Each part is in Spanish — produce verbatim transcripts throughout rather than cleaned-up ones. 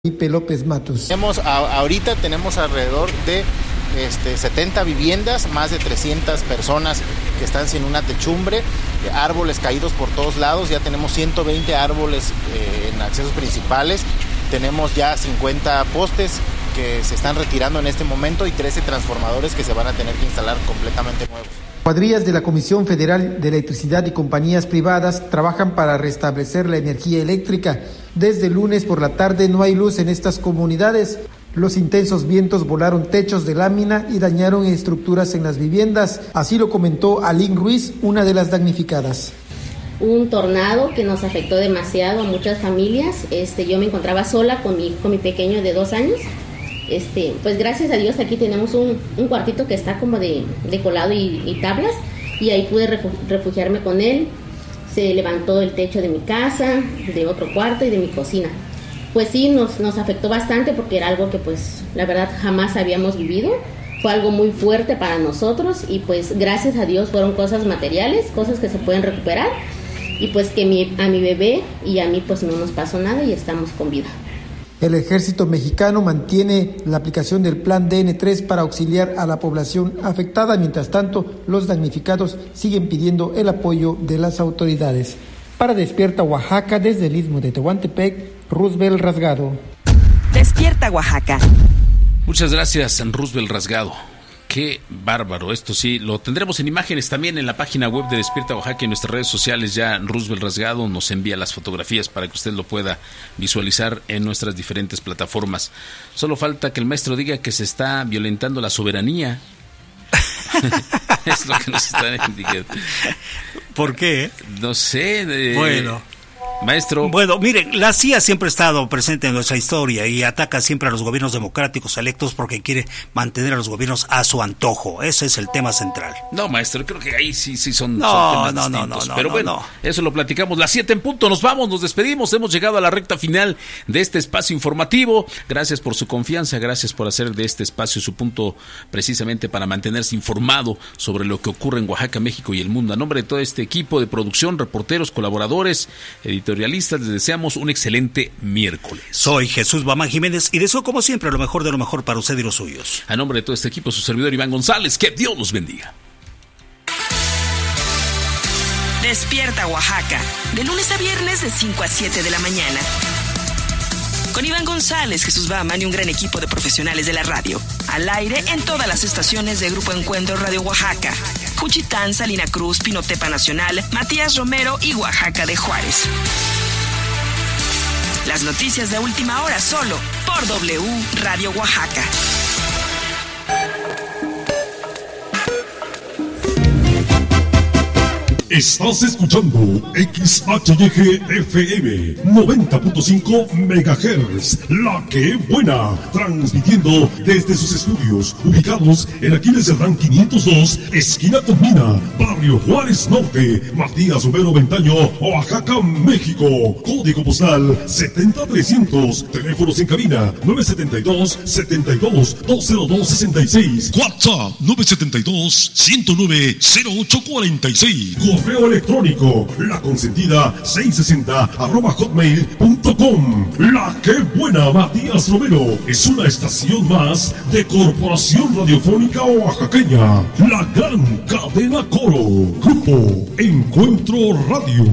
Felipe López Matos. Tenemos, a, ahorita tenemos alrededor de este, setenta viviendas, más de trescientas personas que están sin una techumbre, árboles caídos por todos lados, ya tenemos ciento veinte árboles eh, en accesos principales, tenemos ya cincuenta postes que se están retirando en este momento y trece transformadores que se van a tener que instalar completamente nuevos. Cuadrillas de la Comisión Federal de Electricidad y compañías privadas trabajan para restablecer la energía eléctrica. Desde el lunes por la tarde no hay luz en estas comunidades. Los intensos vientos volaron techos de lámina y dañaron estructuras en las viviendas. Así lo comentó Aline Ruiz, una de las damnificadas. Un tornado que nos afectó demasiado a muchas familias. Este, yo me encontraba sola con mi, con mi pequeño de dos años. Este, pues gracias a Dios aquí tenemos un, un cuartito que está como de, de colado y, y tablas, y ahí pude refugiarme con él. Se levantó el techo de mi casa, de otro cuarto y de mi cocina. Pues sí, nos, nos afectó bastante porque era algo que pues la verdad jamás habíamos vivido. Fue algo muy fuerte para nosotros y pues gracias a Dios fueron cosas materiales, cosas que se pueden recuperar, y pues que mi, a mi bebé y a mí pues no nos pasó nada y estamos con vida. El ejército mexicano mantiene la aplicación del plan D N tres para auxiliar a la población afectada. Mientras tanto, los damnificados siguen pidiendo el apoyo de las autoridades. Para Despierta Oaxaca, desde el istmo de Tehuantepec, Roosevelt Rasgado. Despierta Oaxaca. Muchas gracias, Roosevelt Rasgado. Qué bárbaro, esto sí, lo tendremos en imágenes también en la página web de Despierta Oaxaca y en nuestras redes sociales. Ya Roosevelt Rasgado nos envía las fotografías para que usted lo pueda visualizar en nuestras diferentes plataformas. Solo falta que el maestro diga que se está violentando la soberanía. Es lo que nos están indicando. ¿Por qué? No sé. Eh, bueno. Maestro. Bueno, mire, la C I A siempre ha estado presente en nuestra historia y ataca siempre a los gobiernos democráticos electos porque quiere mantener a los gobiernos a su antojo. Ese es el tema central. No, maestro, creo que ahí sí, sí son, no, son temas no, distintos. No, no, Pero no, bueno, no. Eso lo platicamos las siete en punto. Nos vamos, nos despedimos. Hemos llegado a la recta final de este espacio informativo. Gracias por su confianza, gracias por hacer de este espacio su punto precisamente para mantenerse informado sobre lo que ocurre en Oaxaca, México y el mundo. A nombre de todo este equipo de producción, reporteros, colaboradores, editorialistas, les deseamos un excelente miércoles. Soy Jesús Bamán Jiménez y deseo como siempre lo mejor de lo mejor para usted y los suyos. A nombre de todo este equipo, su servidor Iván González, que Dios los bendiga. Despierta Oaxaca, de lunes a viernes de cinco a siete de la mañana. Con Iván González, Jesús Bamán y un gran equipo de profesionales de la radio. Al aire en todas las estaciones de Grupo Encuentro Radio Oaxaca. Juchitán, Salina Cruz, Pinotepa Nacional, Matías Romero y Oaxaca de Juárez. Las noticias de última hora solo por W Radio Oaxaca. Estás escuchando X H Y G F M noventa punto cinco megahertz, La Que Buena, transmitiendo desde sus estudios ubicados en Aquiles Cerdán quinientos dos, esquina con Mina, Barrio Juárez Norte, Matías Romero Ventaño, Oaxaca, México. Código postal setenta trescientos, teléfonos en cabina nueve setenta y dos, setenta y dos, doscientos dos sesenta y seis, WhatsApp nueve setenta y dos, ciento nueve, cero ocho cuarenta y seis. Correo electrónico, la consentida seiscientos sesenta arroba hotmail punto com. La Que Buena, Matías Romero, es una estación más de Corporación Radiofónica Oaxaqueña, la gran cadena Coro. Grupo Encuentro Radio.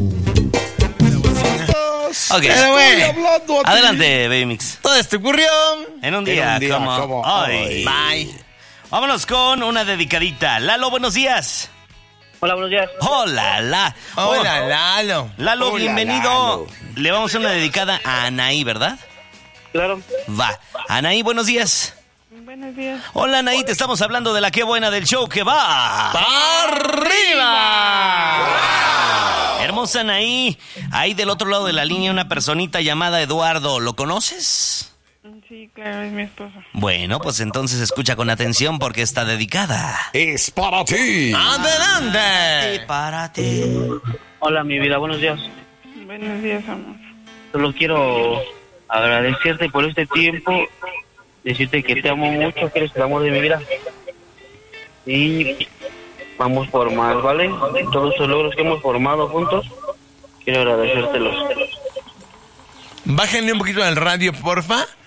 Ok, adelante, Baby Mix. Todo esto ocurrió en un día, en un día como, como hoy. hoy. Bye. Vámonos con una dedicadita. Lalo, buenos días. Hola, buenos días. Hola, la. Hola, Lalo. Lalo, Hola, bienvenido. Lalo. Le vamos a hacer una dedicada a Anaí, ¿verdad? Claro. Va. Anaí, buenos días. Buenos días. Hola, Anaí, te estamos hablando de la Qué Buena del show que va. ¡Para arriba! ¡Wow! Hermosa Anaí, ahí del otro lado de la línea una personita llamada Eduardo. ¿Lo conoces? Sí, claro, es mi esposo. Bueno, pues entonces escucha con atención porque está dedicada. Es para ti. ¡Adelante! Y para ti. Hola, mi vida, buenos días. Buenos días, amor. Solo quiero agradecerte por este tiempo, decirte que te amo mucho, que eres el amor de mi vida. Y vamos por más, ¿vale? Todos los logros que hemos formado juntos, quiero agradecértelos. Bájenle un poquito al radio, porfa.